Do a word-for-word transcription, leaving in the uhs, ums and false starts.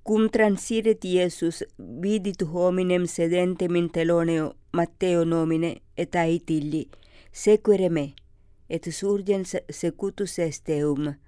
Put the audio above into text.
Cum transiret Iesus, vidit hominem sedentem in teloneo Matteo nomine, et ait illi, sequere me, et surgens secutus est eum.